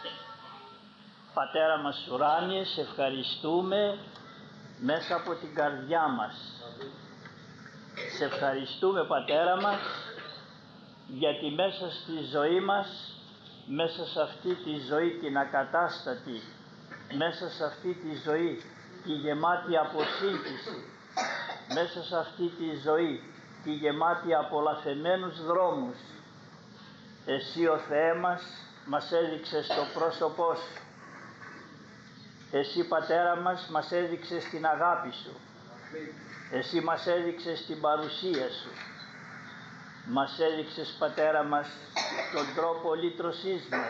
Πατέρα μας ουράνιε, σε ευχαριστούμε μέσα από την καρδιά μας. Σε ευχαριστούμε, Πατέρα μας, γιατί μέσα στη ζωή μας, μέσα σε αυτή τη ζωή την ακατάστατη, μέσα σε αυτή τη ζωή τη γεμάτη από σύγχυση, μέσα σε αυτή τη ζωή τη γεμάτη από λαθεμένους δρόμους, Εσύ ο Θεέ μας έδειξες το πρόσωπό Σου. Εσύ, Πατέρα μας έδειξες την αγάπη Σου. Εσύ μας έδειξες την παρουσία Σου. Μας έδειξες, Πατέρα μας, τον τρόπο λύτρωσής μας.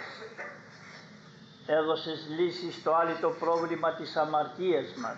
Έδωσες λύση στο άλυτο πρόβλημα της αμαρτίας μας.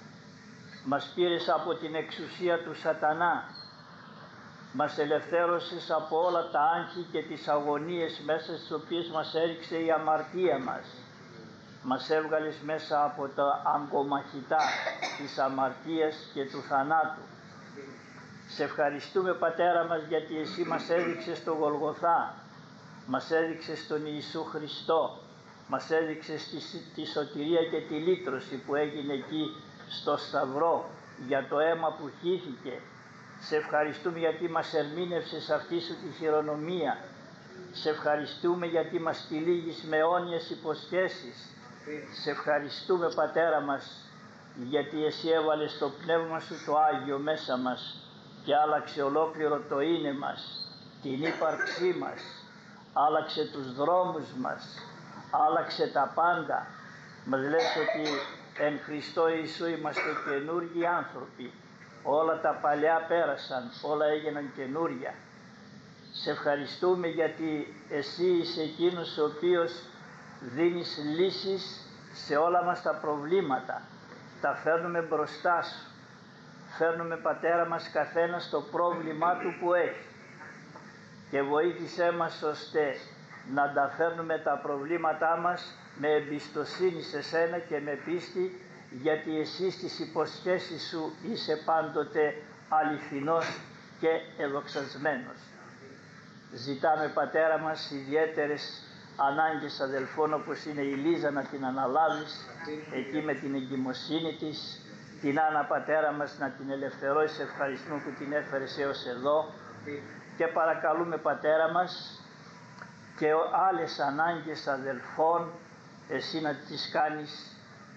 Μας πήρες από την εξουσία του σατανά. Μας ελευθέρωσες από όλα τα άγχη και τις αγωνίες μέσα στις οποίες μας έριξε η αμαρτία μας. Μας έβγαλες μέσα από τα αγκομαχητά της αμαρτίας και του θανάτου. Σε ευχαριστούμε, Πατέρα μας, γιατί Εσύ μας έδειξες τον Γολγοθά, μας έδειξες τον Ιησού Χριστό, μας έδειξες τη σωτηρία και τη λύτρωση που έγινε εκεί στο Σταυρό για το αίμα που χύθηκε. Σε ευχαριστούμε γιατί μας ερμήνευσες αυτή Σου τη χειρονομία. Σε ευχαριστούμε γιατί μας τυλίγεις με αιώνιες υποσχέσεις. Σε ευχαριστούμε, Πατέρα μας, γιατί Εσύ έβαλες το Πνεύμα Σου το Άγιο μέσα μας και άλλαξε ολόκληρο το είναι μας, την ύπαρξή μας, άλλαξε τους δρόμους μας, άλλαξε τα πάντα. Μας λες ότι εν Χριστώ Ιησού είμαστε καινούργιοι άνθρωποι. Όλα τα παλιά πέρασαν, όλα έγιναν καινούρια. Σε ευχαριστούμε γιατί Εσύ είσαι εκείνος ο οποίος δίνεις λύσεις σε όλα μας τα προβλήματα. Τα φέρνουμε μπροστά Σου. Φέρνουμε, Πατέρα μας, καθένας το πρόβλημά του που έχει. Και βοήθησέ μας ώστε να τα φέρνουμε τα προβλήματά μας με εμπιστοσύνη σε Σένα και με πίστη, γιατί Εσύ στις υποσχέσεις Σου είσαι πάντοτε αληθινός και εδοξασμένος. Ζητάμε, Πατέρα μας, ιδιαίτερες ανάγκες αδελφών όπως είναι η Λίζα να την αναλάβεις εκεί με την εγκυμοσύνη της, την Άννα, Πατέρα μας, να την ελευθερώσεις. Ευχαριστούμε που την έφερες έως εδώ και παρακαλούμε, Πατέρα μας, και άλλες ανάγκες αδελφών Εσύ να τις κάνεις,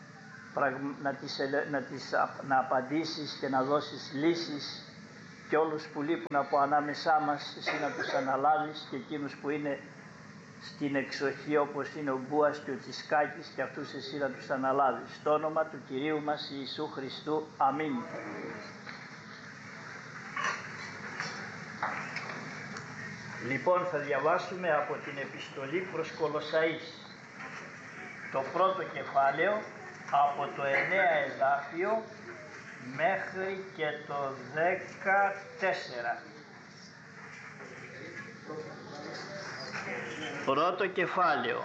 να απαντήσεις και να δώσεις λύσεις, και όλους που λείπουν από ανάμεσά μας Εσύ να τους αναλάβεις, και εκείνους που είναι στην εξοχή όπως είναι ο Μπούας και ο Τσισκάκης, και αυτούς Εσύ να τους αναλάβεις. Στο όνομα του Κυρίου μας Ιησού Χριστού. Αμήν. Λοιπόν, θα διαβάσουμε από την επιστολή προς Κολοσσαείς το πρώτο κεφάλαιο από το 9 εδάφιο μέχρι και το 14. Πρώτο κεφάλαιο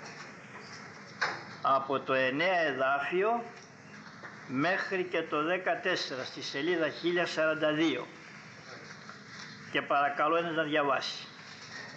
από το 9 εδάφιο μέχρι και το 14 στη σελίδα 1042, και παρακαλώ ένας να διαβάσει.